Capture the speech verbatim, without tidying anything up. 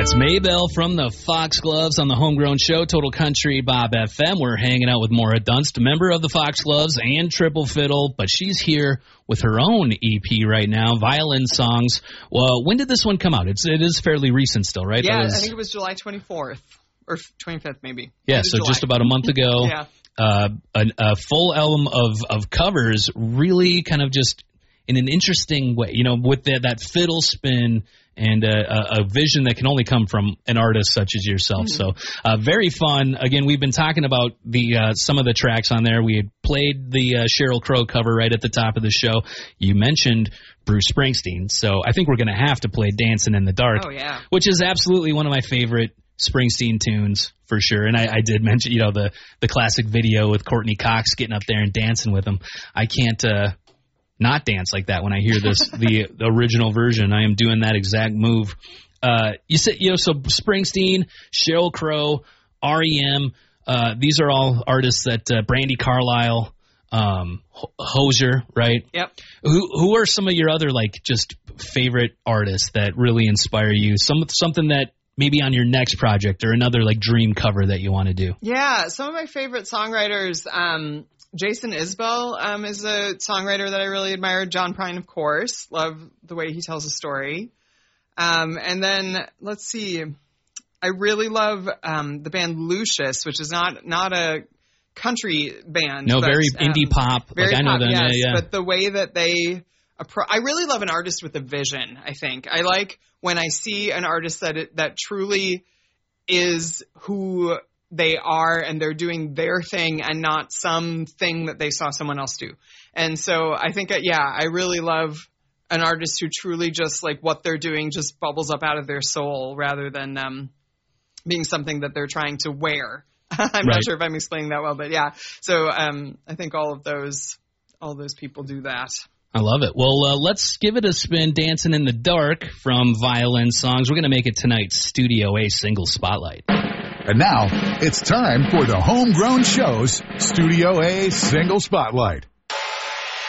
That's Maybell from the Foxgloves on the Homegrown Show, Total Country Bob F M. We're hanging out with Maura Dunst, a member of the Foxgloves and Triple Fiddle, but she's here with her own E P right now, Violin Songs. Well, when did this one come out? It's it is fairly recent still, right? Yeah, was, I think it was July twenty-fourth or twenty-fifth, maybe. Yeah, so July. just about a month ago. Yeah. Uh, a, a full album of of covers, really kind of just in an interesting way, you know, with the, that fiddle spin and a, a vision that can only come from an artist such as yourself. Mm-hmm. So uh, very fun. Again, we've been talking about the uh, some of the tracks on there. We had played the uh, Sheryl Crow cover right at the top of the show. You mentioned Bruce Springsteen, so I think we're going to have to play Dancing in the Dark, oh, yeah. which is absolutely one of my favorite Springsteen tunes for sure. And I, I did mention, you know, the, the classic video with Courtney Cox getting up there and dancing with him. I can't... Uh, not dance like that when I hear this, the, the original version. I am doing that exact move. Uh, you said, you know, so Springsteen, Sheryl Crow, R E M, uh, these are all artists that, uh, Brandi Carlile, um, Hozier, right? Yep. Who, who are some of your other, like, just favorite artists that really inspire you? Some, something that maybe on your next project or another, like, dream cover that you want to do? Yeah. Some of my favorite songwriters, um, Jason Isbell um, is a songwriter that I really admire. John Prine, of course. Love the way he tells a story. Um, and then, let's see. I really love um, the band Lucius, which is not not a country band. No, but, very um, indie pop. Very like, I know pop, them. yes. Yeah, yeah. But the way that they... Appro- I really love an artist with a vision, I think. I like when I see an artist that it, that truly is who... they are, and they're doing their thing and not something that they saw someone else do. And so I think, yeah, I really love an artist who truly just, like, what they're doing just bubbles up out of their soul rather than um, being something that they're trying to wear. I'm right. not sure if I'm explaining that well, but yeah. So um, I think all of those, all of those people do that. I love it. Well, uh, let's give it a spin. Dancing in the Dark from Violin Songs. We're going to make it tonight's Studio A single spotlight. And now, it's time for the Homegrown Show's Studio A Single Spotlight.